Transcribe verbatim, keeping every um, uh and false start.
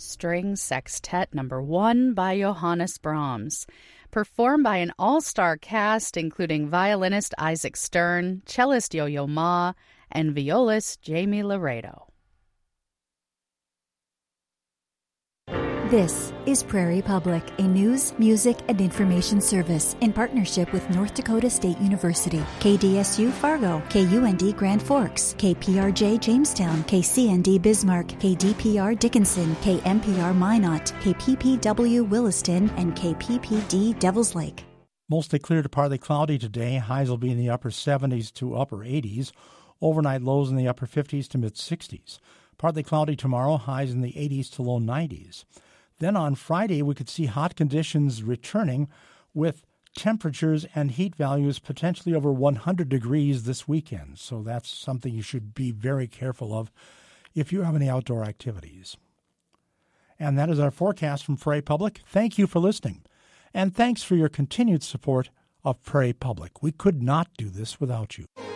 String Sextet Number one by Johannes Brahms, performed by an all-star cast including violinist Isaac Stern, cellist Yo-Yo Ma, and violist Jamie Laredo. This is Prairie Public, a news, music, and information service in partnership with North Dakota State University, K D S U Fargo, K U N D Grand Forks, K P R J Jamestown, K C N D Bismarck, K D P R Dickinson, K M P R Minot, K P P W Williston, and K P P D Devils Lake. Mostly clear to partly cloudy today. Highs will be in the upper seventies to upper eighties. Overnight lows in the upper fifties to mid-sixties. Partly cloudy tomorrow, highs in the eighties to low nineties. Then on Friday, we could see hot conditions returning with temperatures and heat values potentially over one hundred degrees this weekend. So that's something you should be very careful of if you have any outdoor activities. And that is our forecast from Prairie Public. Thank you for listening. And thanks for your continued support of Prairie Public. We could not do this without you.